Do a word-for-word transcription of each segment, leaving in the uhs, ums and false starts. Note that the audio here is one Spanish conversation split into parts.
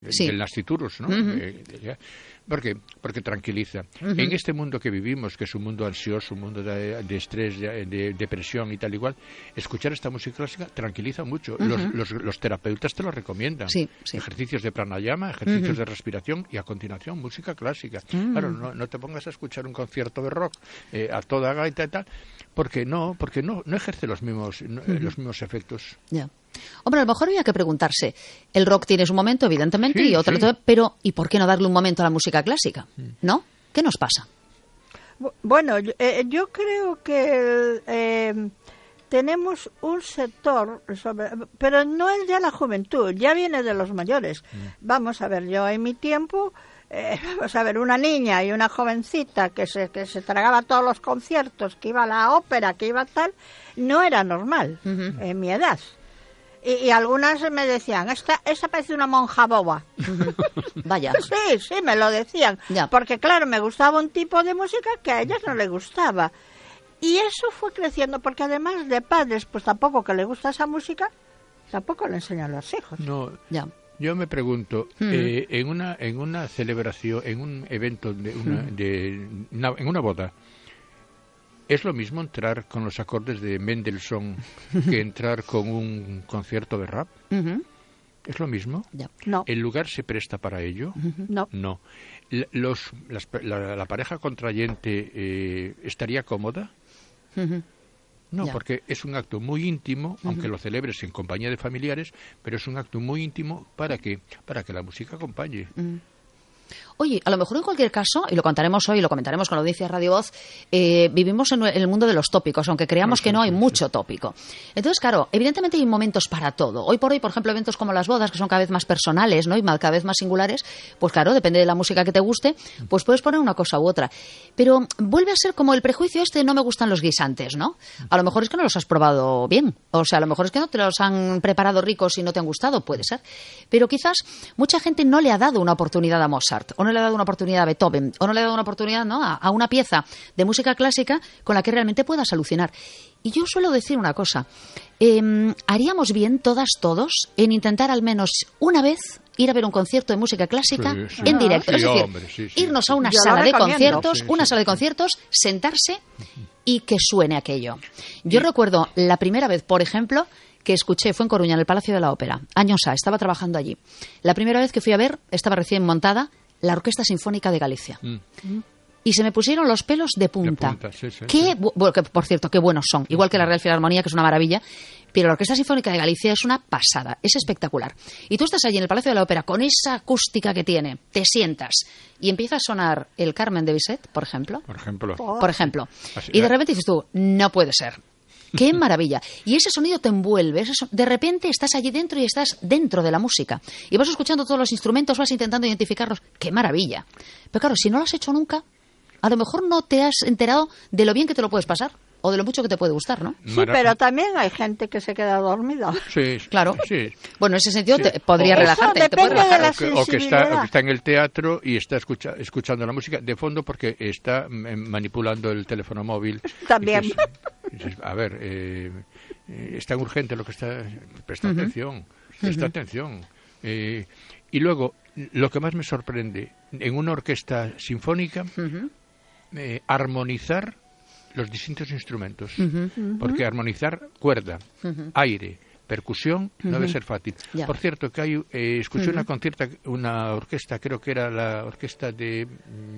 sí. del nasciturus, ¿no? Uh-huh. Eh, ya. ¿Por qué? Porque tranquiliza. Uh-huh. En este mundo que vivimos, que es un mundo ansioso, un mundo de, de estrés, de, de depresión y tal igual, escuchar esta música clásica tranquiliza mucho. Uh-huh. Los, los, los terapeutas te lo recomiendan. Sí, sí. Ejercicios de pranayama, ejercicios uh-huh. de respiración y a continuación música clásica. Uh-huh. Claro, no, no te pongas a escuchar un concierto de rock eh, a toda gaita y tal, porque no, porque no, no ejerce los mismos, no, uh-huh. los mismos efectos. Ya. Yeah. Hombre, a lo mejor había que preguntarse, el rock tiene su momento, evidentemente, sí, y otro, sí. pero ¿y por qué no darle un momento a la música clásica? ¿No? ¿Qué nos pasa? Bueno, yo, eh, yo creo que eh, tenemos un sector, sobre, pero no es de la juventud, ya viene de los mayores. Mm. Vamos a ver, yo en mi tiempo, eh, vamos a ver, una niña y una jovencita que se, que se tragaba todos los conciertos, que iba a la ópera, que iba tal, no era normal uh-huh. en mi edad. Y, y algunas me decían, esta, esta parece una monja boba. Vaya. Sí, sí, me lo decían. Ya. Porque claro, me gustaba un tipo de música que a ellas no les gustaba. Y eso fue creciendo, porque además de padres, pues tampoco que le gusta esa música, tampoco le enseñan a los hijos. No, ya. Yo me pregunto, hmm. eh, en una en una celebración, en un evento, de una, hmm. de una, en una boda, ¿es lo mismo entrar con los acordes de Mendelssohn que entrar con un concierto de rap? Uh-huh. ¿Es lo mismo? Yeah. No. ¿El lugar se presta para ello? Uh-huh. No. No. Los, las, la, la pareja contrayente eh, ¿estaría cómoda? Uh-huh. No, yeah. porque es un acto muy íntimo, uh-huh. aunque lo celebres en compañía de familiares, pero es un acto muy íntimo para que, para que la música acompañe. Uh-huh. Oye, a lo mejor en cualquier caso, y lo contaremos hoy, lo comentaremos con la audiencia de Radio Voz, eh, vivimos en el mundo de los tópicos, aunque creamos no, que no hay sí, mucho sí. tópico. Entonces, claro, evidentemente hay momentos para todo. Hoy por hoy, por ejemplo, eventos como las bodas, que son cada vez más personales, ¿no? Y cada vez más singulares, pues claro, depende de la música que te guste, pues puedes poner una cosa u otra. Pero vuelve a ser como el prejuicio este, no me gustan los guisantes, ¿no? A lo mejor es que no los has probado bien. O sea, a lo mejor es que no te los han preparado ricos y no te han gustado, puede ser. Pero quizás mucha gente no le ha dado una oportunidad a Mozart, o no le ha dado una oportunidad a Beethoven, o no le ha dado una oportunidad, ¿no?, a, a una pieza de música clásica con la que realmente puedas alucinar. Y yo suelo decir una cosa, eh, haríamos bien todas, todos, en intentar al menos una vez ir a ver un concierto de música clásica sí, sí. en directo. Sí, es decir, hombre, sí, sí. irnos a una yo sala de conciertos, sí, una sí. sala de conciertos, sentarse y que suene aquello. Yo y... recuerdo la primera vez, por ejemplo, que escuché, fue en Coruña, en el Palacio de la Ópera, años A, estaba trabajando allí. La primera vez que fui a ver, estaba recién montada, la Orquesta Sinfónica de Galicia. Mm. Y se me pusieron los pelos de punta. De punta sí, sí, qué, sí. Bueno, que, por cierto, qué buenos son. Igual que la Real Filarmonía, que es una maravilla. Pero la Orquesta Sinfónica de Galicia es una pasada. Es espectacular. Y tú estás allí en el Palacio de la Ópera con esa acústica que tiene. Te sientas y empieza a sonar el Carmen de Bizet, por ejemplo. Por ejemplo. Oh. Por ejemplo. Así, y de repente dices tú, no puede ser. ¡Qué maravilla! Y ese sonido te envuelve. Ese son... De repente estás allí dentro y estás dentro de la música. Y vas escuchando todos los instrumentos, vas intentando identificarlos. ¡Qué maravilla! Pero claro, si no lo has hecho nunca, a lo mejor no te has enterado de lo bien que te lo puedes pasar. O de lo mucho que te puede gustar, ¿no? Sí, pero también hay gente que se queda dormida. Sí, claro. Sí. Bueno, en ese sentido sí. te, podría o, relajarte. Eso te puede depende relajar. de la o, que, o, que está, o que está en el teatro y está escucha, escuchando la música de fondo porque está manipulando el teléfono móvil. También. Dices, dices, a ver, eh, eh, es tan urgente lo que está... Presta uh-huh. atención, presta uh-huh. atención. Eh, y luego, lo que más me sorprende, en una orquesta sinfónica, uh-huh. eh, armonizar los distintos instrumentos, uh-huh, uh-huh. porque armonizar cuerda, uh-huh. aire, percusión, uh-huh. no debe ser fácil. Yeah. Por cierto, que hay, eh, escuché uh-huh. una concierta, una orquesta, creo que era la orquesta de...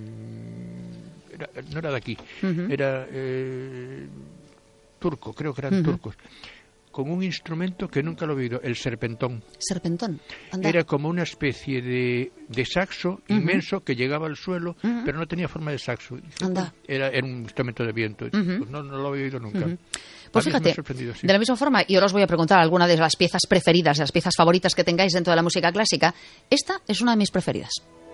Mm, era, no era de aquí, uh-huh. era eh, turco, creo que eran uh-huh. turcos, con un instrumento que nunca lo he oído, el serpentón. Serpentón. Anda. Era como una especie de, de saxo uh-huh. inmenso que llegaba al suelo, uh-huh. pero no tenía forma de saxo. Anda. Era, era un instrumento de viento. Uh-huh. Pues no, no lo había oído nunca. Uh-huh. Pues fíjate, sí. de la misma forma, y ahora os voy a preguntar alguna de las piezas preferidas, las piezas favoritas que tengáis dentro de la música clásica. Esta es una de mis preferidas.